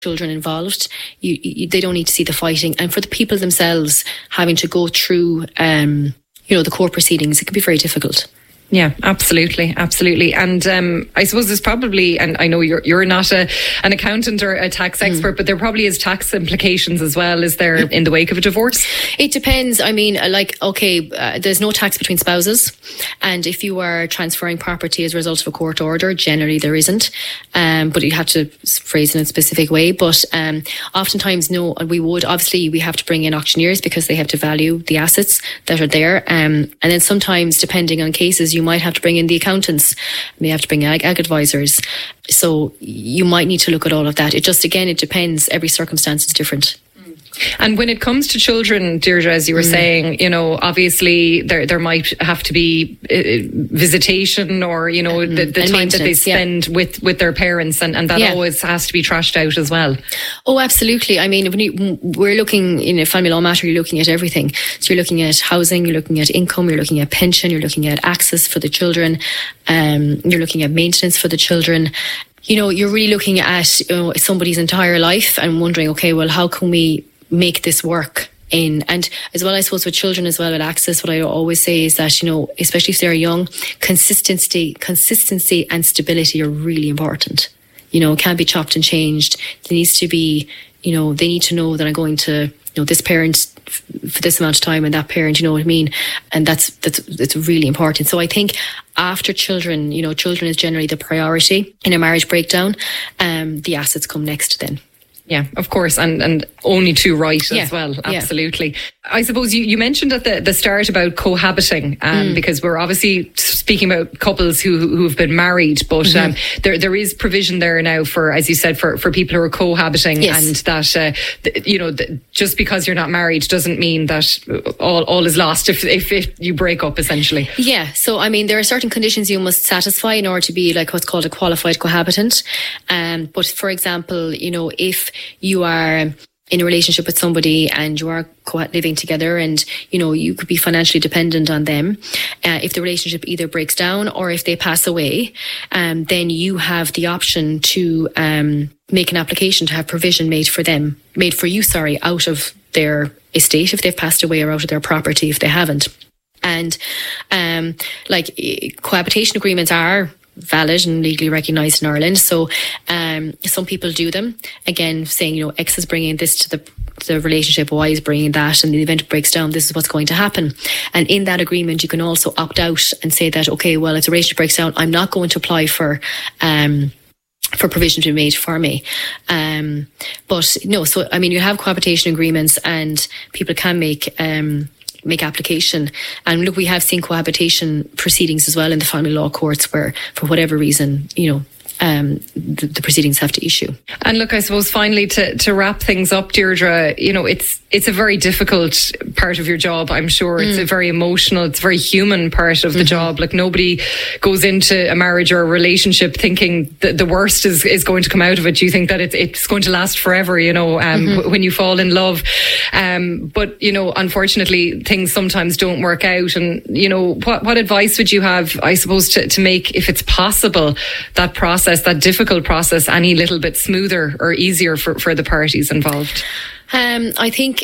children involved. They don't need to see the fighting. And for the people themselves having to go through, the court proceedings, it can be very difficult. Yeah, absolutely. And I suppose there's probably, and I know you're not an accountant or a tax expert, but there probably is tax implications as well, is there, in the wake of a divorce? It depends. I mean, there's no tax between spouses. And if you are transferring property as a result of a court order, generally there isn't. But you have to phrase it in a specific way. But oftentimes, no, we have to bring in auctioneers because they have to value the assets that are there. And then sometimes, depending on cases, you might have to bring in the accountants. You have to bring ag advisors. So you might need to look at all of that. It depends. Every circumstance is different. And when it comes to children, Deirdre, as you were saying, obviously there might have to be visitation or, the time that they spend with their parents, and that always has to be trashed out as well. Oh, absolutely. I mean, we're looking in a family law matter, you're looking at everything. So you're looking at housing, you're looking at income, you're looking at pension, you're looking at access for the children, you're looking at maintenance for the children. You're really looking at somebody's entire life and wondering, okay, well, how can we make this work and as well, I suppose with children as well, with access, what I always say is that, especially if they're young, consistency and stability are really important. It can't be chopped and changed. There needs to be, they need to know that I'm going to, this parent for this amount of time and that parent, you know what I mean? And that's really important. So I think after children, children is generally the priority in a marriage breakdown. The assets come next then. Yeah, of course, and only too right as well. Absolutely. I suppose you mentioned at the start about cohabiting, because we're obviously speaking about couples who have been married, but there is provision there now for, as you said, for people who are cohabiting, and that just because you're not married doesn't mean that all is lost if you break up, essentially. Yeah. So I mean, there are certain conditions you must satisfy in order to be like what's called a qualified cohabitant. But for example, if you are in a relationship with somebody and you are living together and, you could be financially dependent on them. If the relationship either breaks down or if they pass away, then you have the option to make an application to have provision made for you, out of their estate if they've passed away, or out of their property if they haven't. And cohabitation agreements are valid and legally recognised in Ireland. So some people do them, again saying, X is bringing this to the relationship, Y is bringing that, and in the event it breaks down, this is what's going to happen. And in that agreement, you can also opt out and say that, okay, well, if the relationship breaks down, I'm not going to apply for provision to be made for me. But no, so I mean, you have cohabitation agreements and people can make application. And look, we have seen cohabitation proceedings as well in the family law courts where, for whatever reason, the proceedings have to issue. And look, I suppose finally to wrap things up, Deirdre, it's a very difficult part of your job, I'm sure. It's a very emotional, it's a very human part of the job. Like, nobody goes into a marriage or a relationship thinking that the worst is going to come out of it. You think that it's going to last forever, when you fall in love. But, unfortunately, things sometimes don't work out. And, what advice would you have, I suppose, to make, if it's possible, that difficult process any little bit smoother or easier for the parties involved? I think,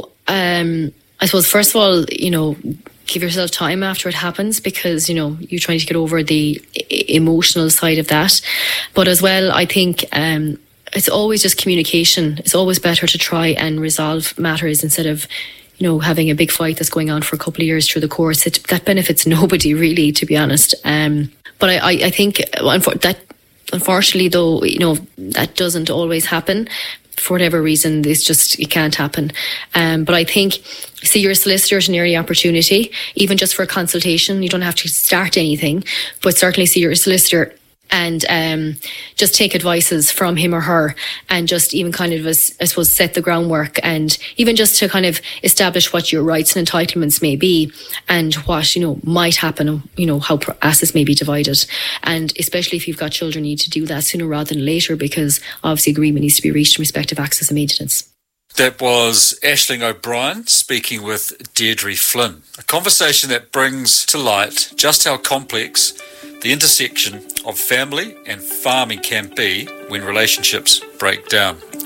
I suppose, first of all, give yourself time after it happens, because, you're trying to get over the emotional side of that. But as well, I think it's always just communication. It's always better to try and resolve matters instead of, having a big fight that's going on for a couple of years through the course. That benefits nobody, really, to be honest. But I think that, unfortunately, though, that doesn't always happen. For whatever reason, it can't happen. But I think, see your solicitor as an early opportunity, even just for a consultation. You don't have to start anything, but certainly see your solicitor and just take advices from him or her, and just even kind of, I suppose, set the groundwork, and even just to kind of establish what your rights and entitlements may be, and what might happen, how assets may be divided. And especially if you've got children, you need to do that sooner rather than later, because obviously agreement needs to be reached in respect of access and maintenance. That was Aisling O'Brien speaking with Deirdre Flynn. A conversation that brings to light just how complex the intersection of family and farming can be when relationships break down.